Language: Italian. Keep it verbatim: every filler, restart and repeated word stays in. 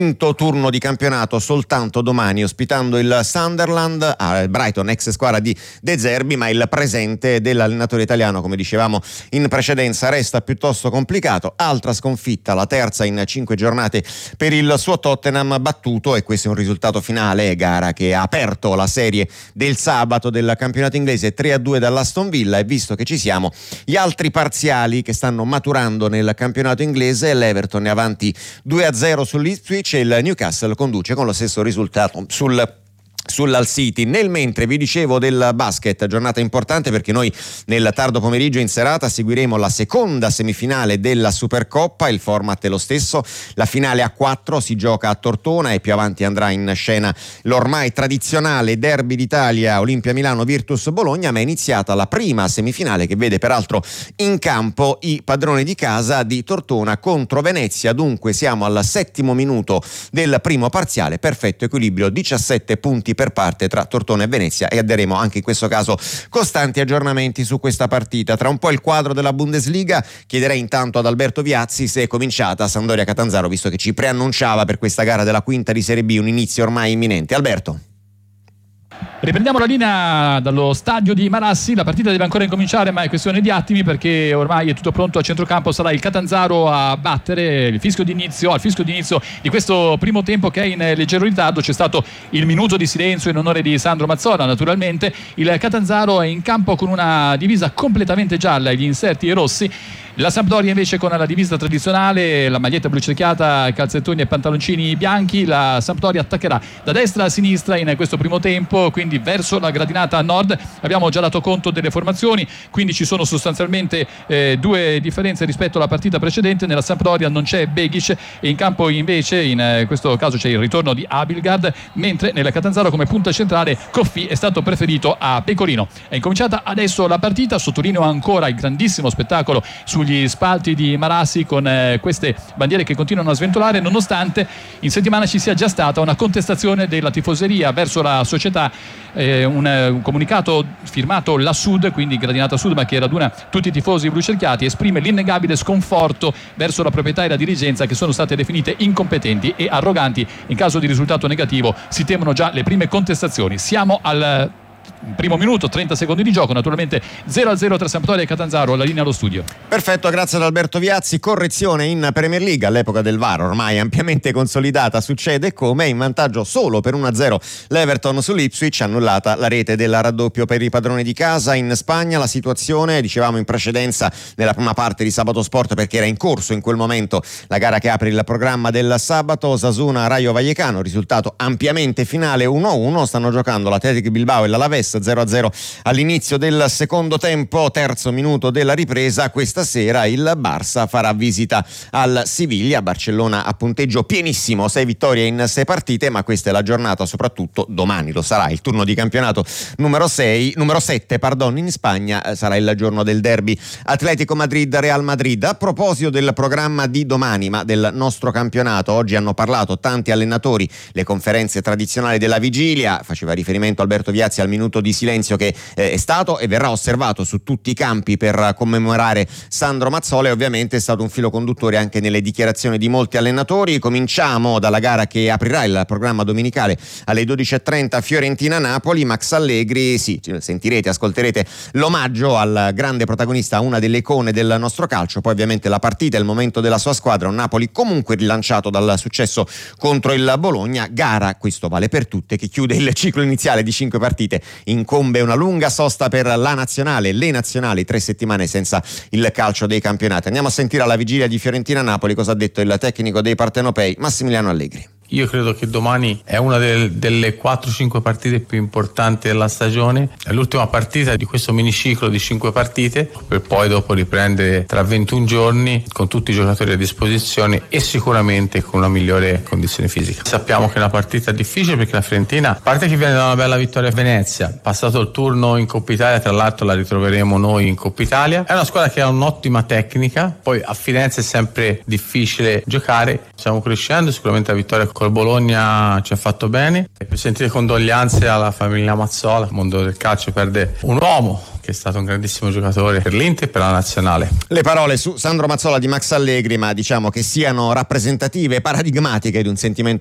Quinto turno di campionato soltanto domani, ospitando il Sunderland, al Brighton, ex squadra di De Zerbi, ma il presente dell'allenatore italiano, come dicevamo in precedenza, resta piuttosto complicato. Altra sconfitta, la terza in cinque giornate per il suo Tottenham, battuto, e questo è un risultato finale, gara che ha aperto la serie del sabato del campionato inglese, tre a due dall'Aston Villa. E visto che ci siamo, gli altri parziali che stanno maturando nel campionato inglese: l'Everton è avanti due a zero sull'Ipswich, il Newcastle conduce con lo stesso risultato sul sull'Hull City. Nel mentre vi dicevo del basket, giornata importante perché noi nel tardo pomeriggio in serata seguiremo la seconda semifinale della Supercoppa. Il format è lo stesso, la finale a quattro si gioca a Tortona e più avanti andrà in scena l'ormai tradizionale derby d'Italia Olimpia Milano Virtus Bologna, ma è iniziata la prima semifinale che vede peraltro in campo i padroni di casa di Tortona contro Venezia. Dunque siamo al settimo minuto del primo parziale, perfetto equilibrio, diciassette punti per parte tra Tortona e Venezia, e daremo anche in questo caso costanti aggiornamenti su questa partita. Tra un po' il quadro della Bundesliga. Chiederei intanto ad Alberto Viazzi se è cominciata Sampdoria Catanzaro, visto che ci preannunciava per questa gara della quinta di Serie B un inizio ormai imminente. Alberto. Riprendiamo la linea dallo stadio di Marassi, la partita deve ancora incominciare, ma è questione di attimi perché ormai è tutto pronto a centrocampo. Sarà il Catanzaro a battere il fischio d'inizio, al fischio d'inizio di questo primo tempo che è in leggero ritardo. C'è stato il minuto di silenzio in onore di Sandro Mazzola, naturalmente. Il Catanzaro è in campo con una divisa completamente gialla e gli inserti rossi. La Sampdoria invece con la divisa tradizionale, la maglietta blu cerchiata, calzettoni e pantaloncini bianchi. La Sampdoria attaccherà da destra a sinistra in questo primo tempo, quindi verso la gradinata a nord. Abbiamo già dato conto delle formazioni, quindi ci sono sostanzialmente eh, due differenze rispetto alla partita precedente. Nella Sampdoria non c'è Begic e in campo invece in eh, questo caso c'è il ritorno di Abilgard, mentre nella Catanzaro come punta centrale Coffi è stato preferito a Pecorino. È incominciata adesso la partita, sottolineo ancora il grandissimo spettacolo sugli spalti di Marassi con eh, queste bandiere che continuano a sventolare, nonostante in settimana ci sia già stata una contestazione della tifoseria verso la società, eh, un, eh, un comunicato firmato la Sud, quindi Gradinata Sud, ma che raduna tutti i tifosi blucerchiati, esprime l'innegabile sconforto verso la proprietà e la dirigenza, che sono state definite incompetenti e arroganti. In caso di risultato negativo si temono già le prime contestazioni. Siamo al primo minuto, trenta secondi di gioco, naturalmente zero a zero tra Sampdoria e Catanzaro. La linea allo studio. Perfetto, grazie ad Alberto Viazzi. Correzione in Premier League, all'epoca del V A R ormai ampiamente consolidata, succede come in vantaggio solo per uno a zero l'Everton sull'Ipswich, annullata la rete del raddoppio per i padroni di casa. In Spagna la situazione, dicevamo in precedenza nella prima parte di Sabato Sport, perché era in corso in quel momento la gara che apre il programma del sabato, Osasuna Rayo Vallecano, risultato ampiamente finale uno a uno. Stanno giocando l'Athletic Bilbao e l'Alaves zero a zero all'inizio del secondo tempo, terzo minuto della ripresa. Questa sera il Barça farà visita al Siviglia. Barcellona a punteggio pienissimo, sei vittorie in sei partite, ma questa è la giornata, soprattutto domani lo sarà il turno di campionato numero sei, numero sette, pardon, in Spagna sarà il giorno del derby Atletico Madrid-Real Madrid. A proposito del programma di domani, ma del nostro campionato, oggi hanno parlato tanti allenatori, le conferenze tradizionali della vigilia, faceva riferimento Alberto Viazzi al minuto di silenzio che eh, è stato e verrà osservato su tutti i campi per commemorare Sandro Mazzola, e ovviamente è stato un filo conduttore anche nelle dichiarazioni di molti allenatori. Cominciamo dalla gara che aprirà il programma domenicale alle dodici e trenta, Fiorentina-Napoli. Max Allegri, sì, sentirete, ascolterete l'omaggio al grande protagonista, una delle icone del nostro calcio. Poi ovviamente la partita, il momento della sua squadra, un Napoli comunque rilanciato dal successo contro il Bologna. Gara, questo vale per tutte, che chiude il ciclo iniziale di cinque partite. Incombe una lunga sosta per la nazionale, le nazionali, tre settimane senza il calcio dei campionati. Andiamo a sentire alla vigilia di Fiorentina-Napoli cosa ha detto il tecnico dei partenopei, Massimiliano Allegri. Io credo che domani è una del, delle quattro cinque partite più importanti della stagione, è l'ultima partita di questo miniciclo di cinque partite, per poi dopo riprendere tra ventuno giorni con tutti i giocatori a disposizione e sicuramente con una migliore condizione fisica. Sappiamo che è una partita difficile perché la Fiorentina, a parte che viene da una bella vittoria a Venezia, passato il turno in Coppa Italia, tra l'altro la ritroveremo noi in Coppa Italia, è una squadra che ha un'ottima tecnica, poi a Firenze è sempre difficile giocare, stiamo crescendo, sicuramente la vittoria col Bologna ci ha fatto bene. Per sentire condoglianze alla famiglia Mazzola, il mondo del calcio perde un uomo, che è stato un grandissimo giocatore per l'Inter e per la nazionale. Le parole su Sandro Mazzola di Max Allegri, ma diciamo che siano rappresentative, paradigmatiche di un sentimento